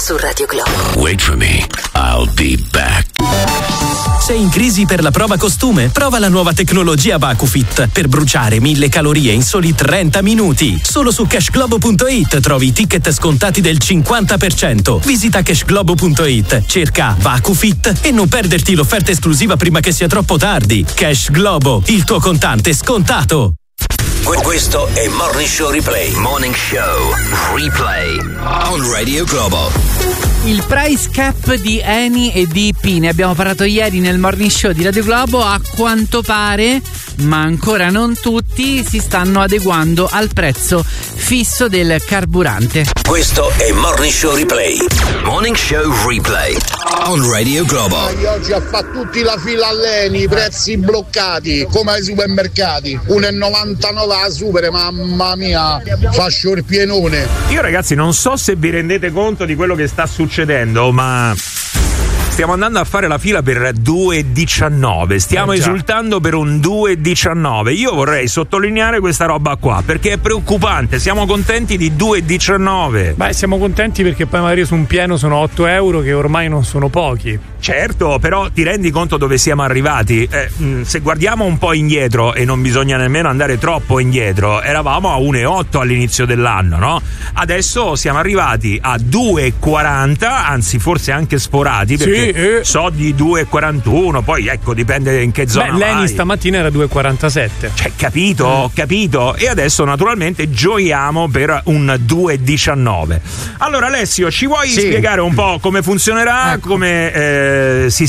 su Radio Globo. Wait for me, I'll be back. Sei in crisi per la prova costume? Prova la nuova tecnologia VacuFit per bruciare 1000 calorie in soli 30 minuti. Solo su cashglobo.it trovi ticket scontati del 50%. Visita cashglobo.it, cerca VacuFit e non perderti l'offerta esclusiva prima che sia troppo tardi. Cash Globo, il tuo contante scontato. Questo è Morning Show Replay. Morning Show Replay on Radio Globo. Il price cap di Eni e di IP, ne abbiamo parlato ieri nel Morning Show di Radio Globo. A quanto pare, ma ancora non tutti, si stanno adeguando al prezzo fisso del carburante. Questo è Morning Show Replay. Morning Show Replay on Radio Globo. Oggi ha fatto tutti la fila all'Eni, prezzi bloccati come ai supermercati. 1,99 a super, mamma mia, faccio il pienone. Io ragazzi non so se vi rendete conto di quello che sta succedendo, ma stiamo andando a fare la fila per 2,19. Stiamo esultando per un 2,19. Io vorrei sottolineare questa roba qua perché è preoccupante. Siamo contenti di 2,19. Beh, siamo contenti perché poi magari su un pieno sono 8 euro, che ormai non sono pochi. Certo, però ti rendi conto dove siamo arrivati? Se guardiamo un po' indietro, e non bisogna nemmeno andare troppo indietro, eravamo a 1,8 all'inizio dell'anno, no? Adesso siamo arrivati a 2,40, anzi forse anche sforati, perché so di 2,41, poi ecco, dipende in che zona. Beh, l'Eni stamattina era 2,47. Cioè, capito. E adesso naturalmente gioiamo per un 2,19. Allora Alessio, ci vuoi spiegare un po' come funzionerà, ecco, come si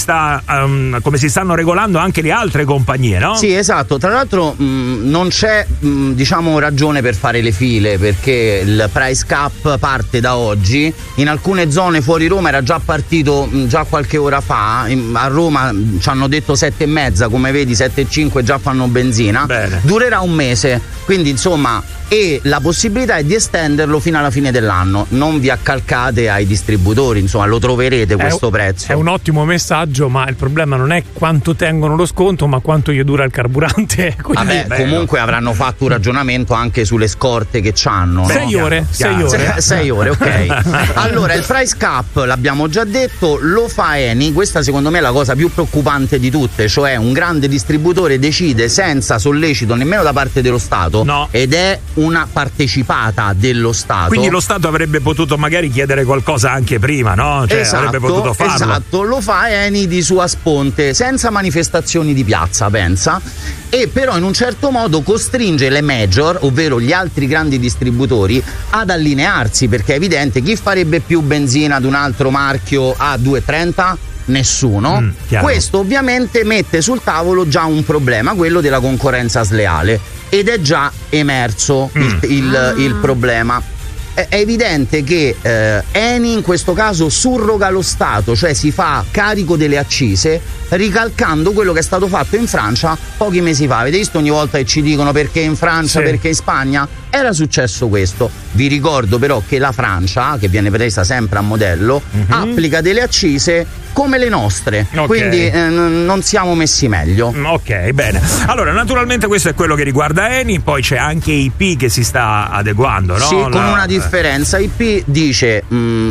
stanno regolando anche le altre compagnie, no? Sì, esatto. Tra l'altro non c'è ragione per fare le file, perché il price cap parte da oggi. In alcune zone fuori Roma era già partito già qualche ora fa. A Roma ci hanno detto 7,5, come vedi 7,5 già fanno benzina. Bene. Durerà un mese, quindi insomma, e la possibilità è di estenderlo fino alla fine dell'anno. Non vi accalcate ai distributori, insomma, lo troverete questo prezzo. È un ottimo messaggio, ma il problema non è quanto tengono lo sconto, ma quanto gli dura il carburante. Vabbè, comunque avranno fatto un ragionamento anche sulle scorte che c'hanno. 6 ore. 6 ore, ok. Allora, il price cap l'abbiamo già detto, lo fa Eni. Questa secondo me è la cosa più preoccupante di tutte, cioè un grande distributore decide senza sollecito nemmeno da parte dello Stato, ed è una partecipata dello Stato. Quindi lo Stato avrebbe potuto magari chiedere qualcosa anche prima, no? Cioè, avrebbe potuto farlo. Esatto, lo fa Eni di sua sponte, senza manifestazioni di piazza, pensa. E però in un certo modo costringe le major, ovvero gli altri grandi distributori, ad allinearsi, perché è evidente chi farebbe più benzina ad un altro marchio a 2,30? Nessuno. Questo ovviamente mette sul tavolo già un problema, quello della concorrenza sleale, ed è già emerso il problema. È evidente che Eni in questo caso surroga lo Stato, cioè si fa carico delle accise, ricalcando quello che è stato fatto in Francia pochi mesi fa. Avete visto ogni volta che ci dicono perché in Francia, perché in Spagna? Era successo questo. Vi ricordo però che la Francia, che viene presa sempre a modello, applica delle accise come le nostre, quindi non siamo messi meglio. Ok, bene. Allora, naturalmente questo è quello che riguarda Eni, poi c'è anche IP che si sta adeguando, no? Sì, con una differenza. IP dice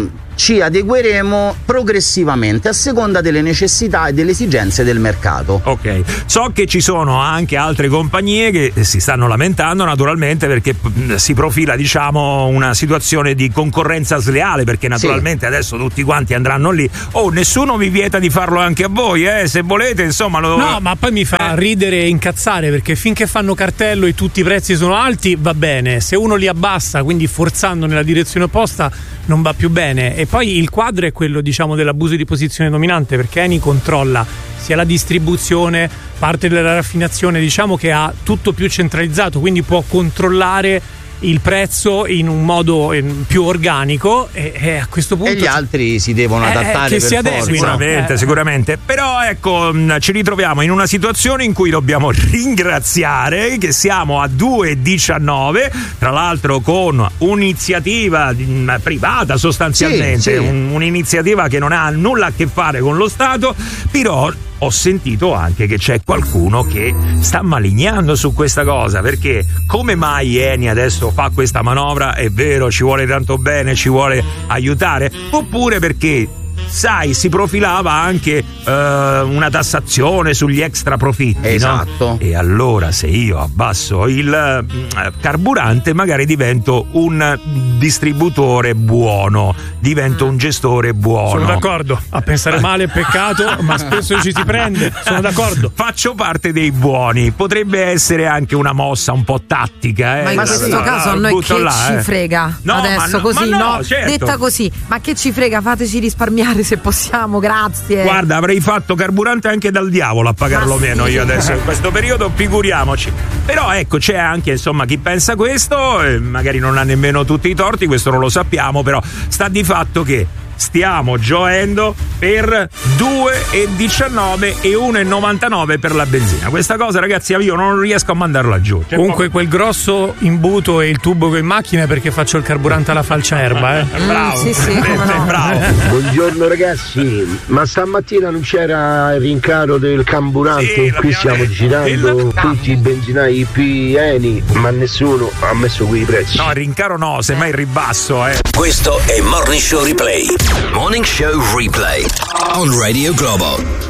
ci adegueremo progressivamente a seconda delle necessità e delle esigenze del mercato. Ok, so che ci sono anche altre compagnie che si stanno lamentando naturalmente perché si profila, diciamo, una situazione di concorrenza sleale, perché naturalmente adesso tutti quanti andranno lì. Nessuno vi vieta di farlo anche a voi, se volete, insomma. No, ma poi mi fa ridere e incazzare, perché finché fanno cartello e tutti i prezzi sono alti va bene, se uno li abbassa, quindi forzando nella direzione opposta, non va più bene. E poi il quadro è quello, diciamo, dell'abuso di posizione dominante, perché Eni controlla sia la distribuzione, parte della raffinazione, diciamo che ha tutto più centralizzato, quindi può controllare il prezzo in un modo più organico, e a questo punto e gli altri si devono adattare che per si adeguino. Sicuramente, però ecco, ci ritroviamo in una situazione in cui dobbiamo ringraziare che siamo a 2,19, tra l'altro con un'iniziativa privata sostanzialmente, un'iniziativa che non ha nulla a che fare con lo Stato, però ho sentito anche che c'è qualcuno che sta malignando su questa cosa, perché come mai Eni adesso fa questa manovra? È vero, ci vuole tanto bene, ci vuole aiutare, oppure perché sai, si profilava anche una tassazione sugli extra profitti, esatto, no? E allora se io abbasso il carburante magari divento un distributore buono, divento un gestore buono. Sono d'accordo, a pensare male è peccato, ma spesso ci si prende, sono d'accordo. Faccio parte dei buoni, potrebbe essere anche una mossa un po' tattica, ma in questo caso a noi che ci frega, no, adesso così, no? Certo. Detta così, ma che ci frega, fateci risparmiare se possiamo, grazie. Guarda, avrei fatto carburante anche dal diavolo a pagarlo meno io adesso in questo periodo, figuriamoci. Però ecco, c'è anche insomma chi pensa questo, magari non ha nemmeno tutti i torti, questo non lo sappiamo, però sta di fatto che stiamo gioendo per 2,19 e 1,99 per la benzina. Questa cosa, ragazzi, io non riesco a mandarla giù. Comunque quel grosso imbuto e il tubo con in macchina è perché faccio il carburante alla falcia erba, bravo, sì, no. bravo. Buongiorno ragazzi, ma stamattina non c'era il rincaro del carburante? Sì, qui stiamo girando tutti i benzinai Eni, ma nessuno ha messo quei prezzi. No, il rincaro no, semmai il ribasso, Questo è Morning Show Replay. Morning Show Replay on Radio Globo.